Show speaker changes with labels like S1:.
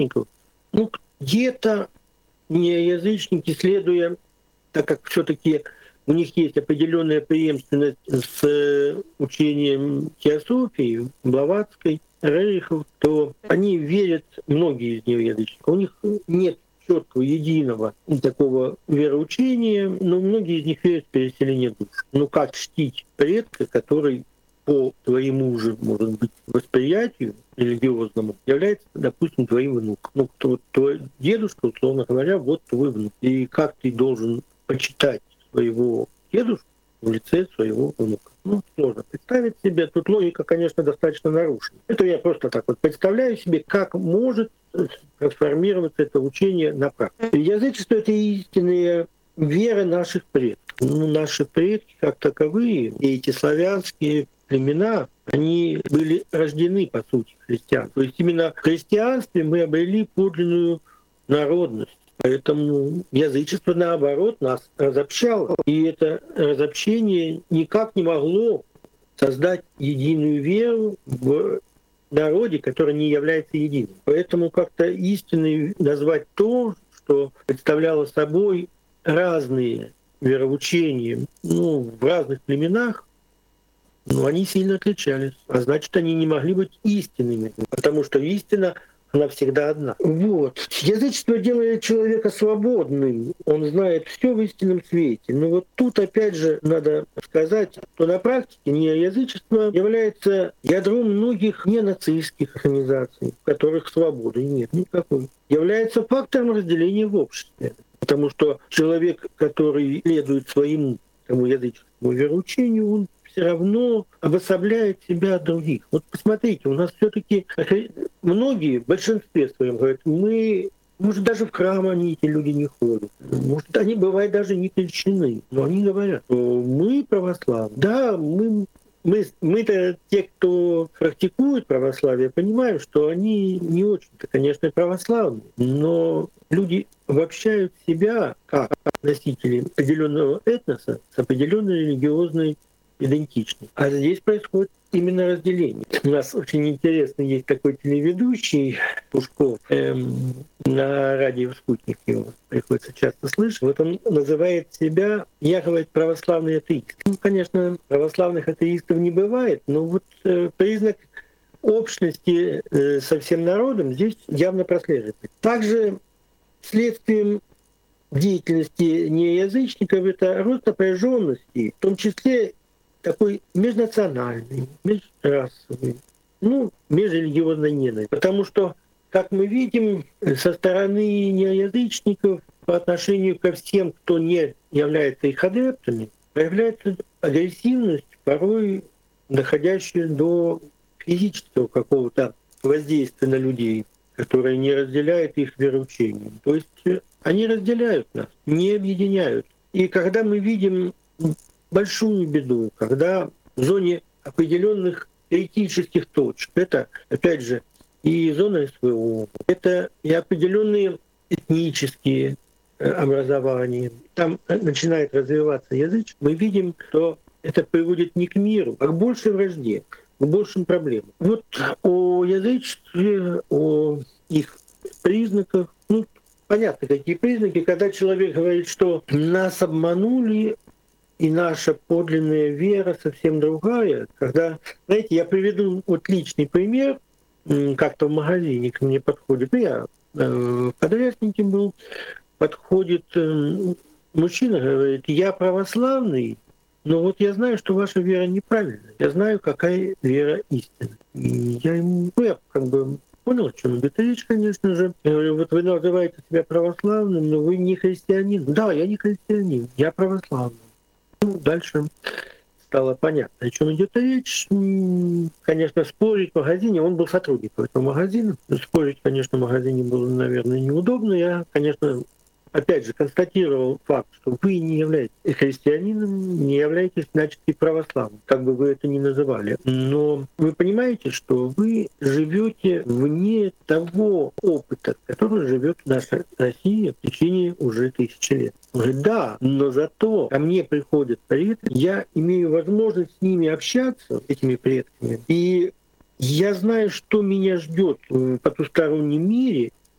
S1: неязычников, где-то неязычники, следуя, так как все-таки у них есть определенная преемственность с учением теософии, Блаватской, Рерихов, то они верят, многие из неязычников, у них нет четкого, единого такого вероучения, но многие из них верят в переселение душ. Как чтить предка, который по твоему же, может быть, восприятию религиозному является, допустим, твоим внуком. Твой дедушка, условно говоря, вот твой внук. И как ты должен почитать своего дедушку в лице своего внука? Сложно представить себе. Тут логика, конечно, достаточно нарушена. Это я просто так вот представляю себе, как может трансформироваться это учение на практике. Язычество — это истинная вера наших предков. Наши предки, как таковые, и эти славянские племена, они были рождены, по сути, христиан. То есть именно в христианстве мы обрели подлинную народность. Поэтому язычество, наоборот, нас разобщало. И это разобщение никак не могло создать единую веру в народе, который не является единым. Поэтому как-то истиной назвать то, что представляло собой разные вероучения в разных племенах, они сильно отличались. А значит, они не могли быть истинными, потому что истина, она всегда одна. Язычество делает человека свободным, он знает все в истинном свете. Но тут опять же надо сказать, что на практике неязычество является ядром многих ненацистских организаций, в которых свободы нет никакой. Является фактором разделения в обществе. Потому что человек, который следует своему языческому вероучению, он все равно обособляет себя от других. Посмотрите, у нас все-таки многие, в большинстве своем, говорят, может, даже в храм эти люди не ходят. Может, они, бывают, даже не крещены. Но они говорят, что мы православные. Да, мы-то, те, кто практикует православие, понимаем, что они не очень-то, конечно, православные. Но люди обобщают себя как носители определенного этноса с определенной религиозной идентичность. А здесь происходит именно разделение. У нас очень интересно, есть такой телеведущий Пушков, на радио «Спутник» его приходится часто слышать. Он называет себя, говорит, православный атеист. Конечно, православных атеистов не бывает, но признак общности со всем народом здесь явно прослеживается. Также следствием деятельности неязычников это рост напряженности, в том числе такой межнациональный, межрасовый, межрелигиозной ненависти. Потому что, как мы видим, со стороны неязычников по отношению ко всем, кто не является их адептами, проявляется агрессивность, порой доходящая до физического какого-то воздействия на людей, которые не разделяют их вероучение. То есть они разделяют нас, не объединяют. И когда мы видим большую беду, когда в зоне определенных критических точек, это, опять же, и зона СВО, это и определенные этнические образования, там начинает развиваться язык, мы видим, что это приводит не к миру, а к большей вражде, к большим проблемам. О язычестве, о их признаках, понятно, какие признаки, когда человек говорит, что нас обманули, и наша подлинная вера совсем другая. Когда, знаете, я приведу личный пример. Как-то в магазине ко мне подходит, я в подряднике был, подходит мужчина, говорит, я православный, но я знаю, что ваша вера неправильная. Я знаю, какая вера истинная. И я ему, я понял, о чем идет речь, конечно же. Я говорю, вы называете себя православным, но вы не христианин. Да, я не христианин, я православный. Дальше стало понятно, о чем идет речь. Конечно, спорить в магазине, он был сотрудником этого магазина. Спорить, конечно, в магазине было, наверное, неудобно. Я, конечно, опять же, констатировал факт, что вы не являетесь христианином, не являетесь, значит, и православным, как бы вы это ни называли. Но вы понимаете, что вы живете вне того опыта, который живет наша Россия в течение уже тысячи лет. Он говорит, да, но зато ко мне приходят предки, я имею возможность с ними общаться, этими предками, и я знаю, что меня ждет в потустороннем мире,